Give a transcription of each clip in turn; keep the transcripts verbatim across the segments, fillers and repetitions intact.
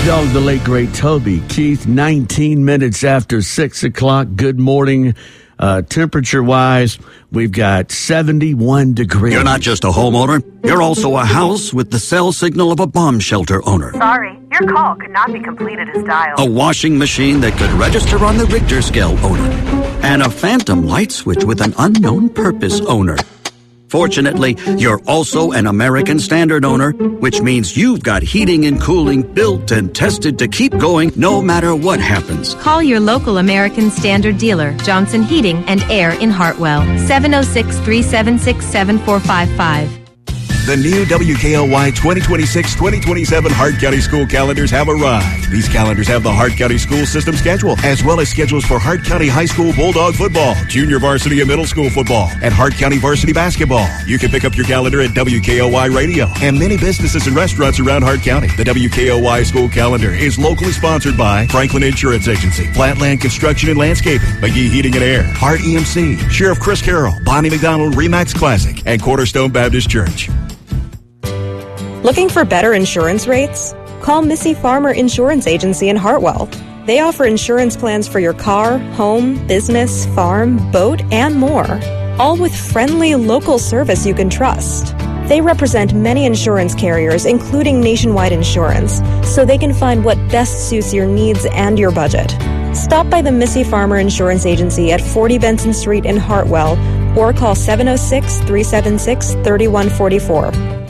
Dog, the late, great Toby Keith, nineteen minutes after six o'clock. Good morning. Uh, temperature-wise, we've got seventy-one degrees. You're not just a homeowner. You're also a house with the cell signal of a bomb shelter owner. Sorry, your call could not be completed as dialed. A washing machine that could register on the Richter scale owner. And a phantom light switch with an unknown purpose owner. Fortunately, you're also an American Standard owner, which means you've got heating and cooling built and tested to keep going no matter what happens. Call your local American Standard dealer, Johnson Heating and Air in Hartwell, seven oh six, three seven six, seven four five five. The new W K L Y twenty twenty-six twenty twenty-seven Hart County school calendars have arrived. These calendars have the Hart County school system schedule, as well as schedules for Hart County High School Bulldog football, junior varsity and middle school football, and Hart County varsity basketball. You can pick up your calendar at W K L Y Radio and many businesses and restaurants around Hart County. The W K L Y school calendar is locally sponsored by Franklin Insurance Agency, Flatland Construction and Landscaping, McGee Heating and Air, Hart E M C, Sheriff Chris Carroll, Bonnie McDonald Remax Classic, and Cornerstone Baptist Church. Looking for better insurance rates? Call Missy Farmer Insurance Agency in Hartwell. They offer insurance plans for your car, home, business, farm, boat, and more. All with friendly local service you can trust. They represent many insurance carriers, including Nationwide Insurance, so they can find what best suits your needs and your budget. Stop by the Missy Farmer Insurance Agency at forty Benson Street in Hartwell or call seven oh six, three seven six, three one four four.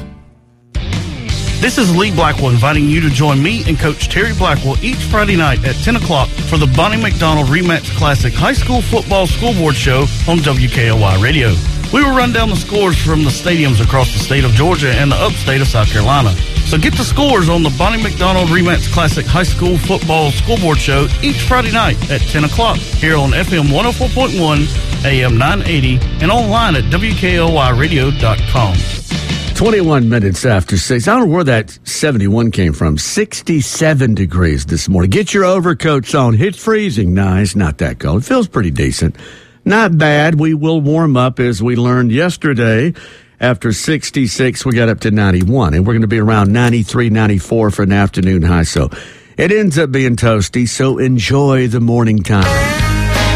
This is Lee Blackwell inviting you to join me and Coach Terry Blackwell each Friday night at ten o'clock for the Bonnie McDonald Rematch Classic High School Football School Board Show on W K L Y Radio. We will run down the scores from the stadiums across the state of Georgia and the upstate of South Carolina. So get the scores on the Bonnie McDonald Rematch Classic High School Football School Board Show each Friday night at ten o'clock here on F M one oh four point one, A M nine eighty, and online at W K L Y radio dot com. twenty-one minutes after six. I don't know where that seventy-one came from. sixty-seven degrees this morning. Get your overcoats on. It's freezing. No, it's not that cold. It feels pretty decent. Not bad. We will warm up, as we learned yesterday. After sixty-six, we got up to ninety-one, and we're going to be around ninety-three, ninety-four for an afternoon high. So it ends up being toasty, so enjoy the morning time.